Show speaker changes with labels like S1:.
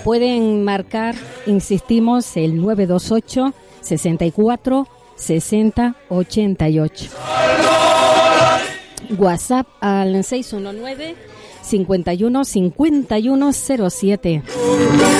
S1: pueden marcar, insistimos, el 928 64 60 88. WhatsApp al 619 51 51 07.